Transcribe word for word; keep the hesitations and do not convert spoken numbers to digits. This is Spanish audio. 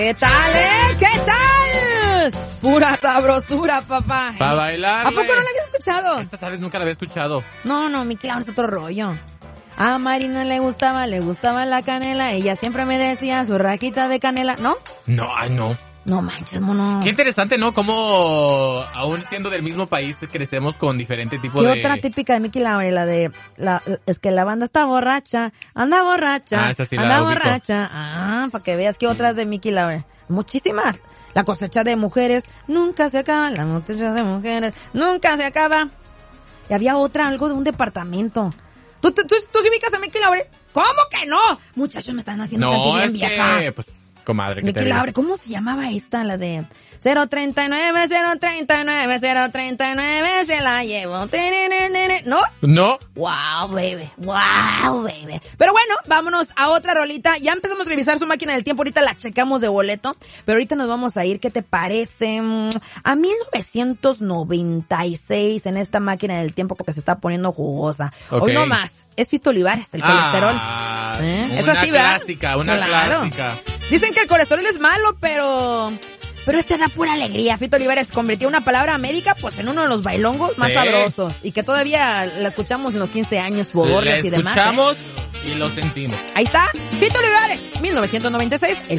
¿Qué tal, eh? ¿Qué tal? Pura sabrosura, papá. Para bailar. ¿A poco no la habías escuchado? Esta sabes nunca la había escuchado. No, no, mi claro es otro rollo. A Marina le gustaba, le gustaba la canela. Ella siempre me decía su rajita de canela, ¿no? No, ay, no. No manches, mono. Qué interesante, ¿no? Cómo, aún siendo del mismo país, crecemos con diferente tipo ¿Qué de... otra típica de Mickey Laure? La de... La, es que la banda está borracha, anda borracha, Ah, esa sí la anda ubico. borracha. Ah, para que veas que otras de Mickey Laure. Muchísimas. La cosecha de mujeres nunca se acaba. La cosecha de mujeres nunca se acaba. Y había otra, algo de un departamento. ¿Tú, tú, tú, tú sí ubicas a Mickey Laure? ¿Cómo que no? Muchachos, me están haciendo sentir No, bien es vieja. que, pues, comadre, que Mickey te digo. Laure, ¿cómo se llamaba esta? La de cero treinta y nueve, cero treinta y nueve, cero treinta y nueve, se la llevo. ¿No? No. Wow, baby. Wow, baby. Pero bueno, vámonos a otra rolita. Ya empezamos a revisar su máquina del tiempo. Ahorita la checamos de boleto. Pero ahorita nos vamos a ir. ¿Qué te parece? A mil novecientos noventa y seis en esta máquina del tiempo porque se está poniendo jugosa. Ok. Hoy no más. Es Fito Olivares, el colesterol. Ah, ¿Eh? Una ¿Es así, verdad? clásica, una Claro. clásica. Dicen que el colesterol es malo, pero... Pero este da pura alegría. Fito Olivares convirtió una palabra médica pues en uno de los bailongos más Sí. sabrosos. Y que todavía la escuchamos en los quince años, bodorrias La y demás. ¿eh? escuchamos y lo sentimos. Ahí está, Fito Olivares, mil novecientos noventa y seis, el